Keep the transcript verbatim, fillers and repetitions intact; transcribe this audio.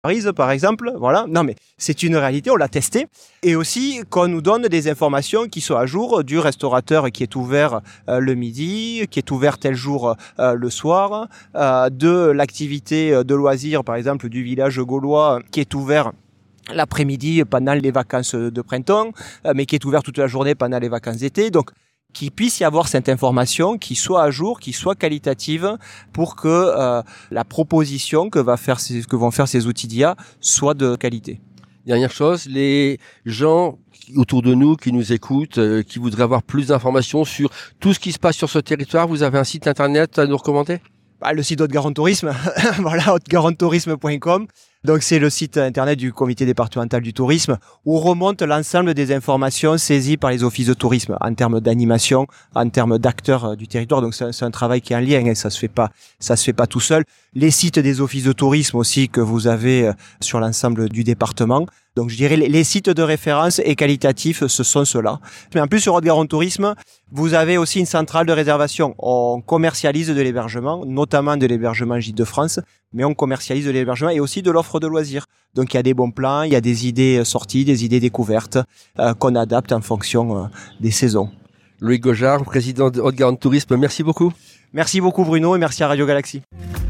Paris, par exemple, voilà. Non, mais c'est une réalité, on l'a testé. Et aussi qu'on nous donne des informations qui sont à jour du restaurateur qui est ouvert euh, le midi, qui est ouvert tel jour euh, le soir, euh, de l'activité de loisirs, par exemple, du village gaulois qui est ouvert l'après-midi pendant les vacances de printemps, euh, mais qui est ouvert toute la journée pendant les vacances d'été. Donc, qu'il puisse y avoir cette information qui soit à jour, qui soit qualitative pour que euh, la proposition que, va faire ces, que vont faire ces outils d'I A soit de qualité. Dernière chose, les gens autour de nous qui nous écoutent, euh, qui voudraient avoir plus d'informations sur tout ce qui se passe sur ce territoire, vous avez un site internet à nous recommander ? Bah, le site Haute-Garonne Tourisme, voilà, haute garonne tourisme point com. Donc c'est le site internet du comité départemental du tourisme où remonte l'ensemble des informations saisies par les offices de tourisme en termes d'animation, en termes d'acteurs du territoire. Donc c'est un, c'est un travail qui est en lien, et ça se fait pas, ça se fait pas tout seul. Les sites des offices de tourisme aussi que vous avez sur l'ensemble du département. Donc je dirais les sites de référence et qualitatifs, ce sont ceux-là. Mais en plus sur Haute-Garonne Tourisme, vous avez aussi une centrale de réservation. On commercialise de l'hébergement, notamment de l'hébergement Gîtes de France, mais on commercialise de l'hébergement et aussi de l'offre de loisirs. Donc il y a des bons plans, il y a des idées sorties, des idées découvertes euh, qu'on adapte en fonction euh, des saisons. Loïc Gojard, président de Haute-Garonne Tourisme, merci beaucoup. Merci beaucoup Bruno et merci à Radio Galaxy.